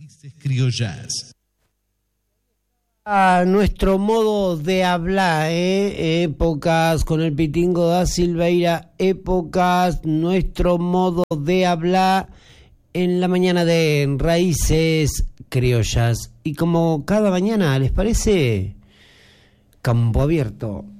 Raíces criollas. A nuestro modo de hablar, épocas con el Pitingo da Silveira, épocas, nuestro modo de hablar en la mañana de Raíces Criollas. Y como cada mañana, ¿les parece? Campo Abierto.